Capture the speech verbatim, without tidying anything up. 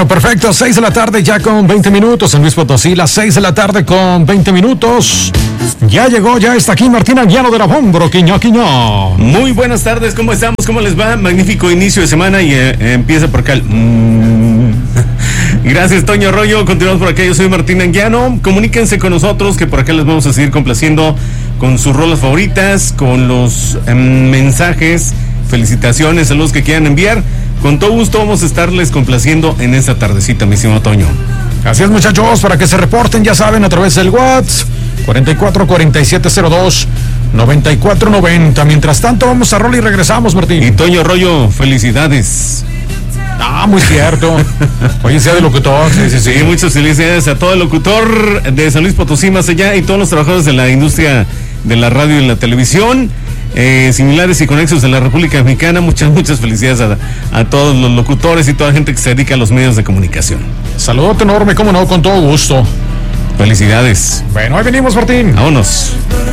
perfecto, seis de la tarde ya con veinte minutos en Luis Potosí, las seis de la tarde con veinte minutos. Ya llegó, ya está aquí Martín Anguiano de la Bombro, Quiño, Quiño. Muy buenas tardes, ¿cómo estamos? ¿Cómo les va? Magnífico inicio de semana y eh, empieza por acá el... Mm. Gracias, Toño Arroyo. Continuamos por acá, yo soy Martín Anguiano. Comuníquense con nosotros que por acá les vamos a seguir complaciendo con sus rolas favoritas, con los eh, mensajes, felicitaciones, saludos que quieran enviar. Con todo gusto vamos a estarles complaciendo en esta tardecita, mi estimado Toño. Así es, muchachos, para que se reporten, ya saben, a través del WhatsApp cuarenta y cuatro, cuarenta y siete cero dos, noventa y cuatro noventa. Mientras tanto, vamos a rola y regresamos, Martín. Y Toño Arroyo, felicidades. Ah, muy cierto. Hoy es día de locutor. Sí, sí, sí. Sí, muchas felicidades a todo el locutor de San Luis Potosí, más allá, y todos los trabajadores de la industria de la radio y la televisión, eh, similares y conexos de la República Mexicana. Muchas, muchas felicidades a, a todos los locutores y toda la gente que se dedica a los medios de comunicación. Saludote enorme, cómo no, con todo gusto. Felicidades. Bueno, ahí venimos, Martín. Vámonos.